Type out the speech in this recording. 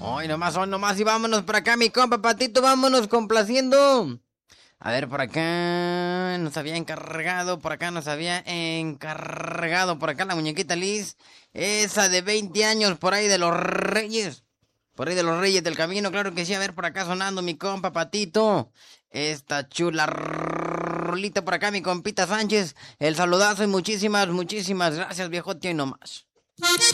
Hoy nomás, y vámonos por acá, mi compa Patito, vámonos complaciendo. A ver, por acá nos había encargado, por acá la muñequita Liz, esa de 20 años, por ahí de los Reyes del Camino, claro que sí. A ver, por acá sonando mi compa Patito, esta chula rolita por acá, mi compita Sánchez, el saludazo y muchísimas gracias, viejote, y no más.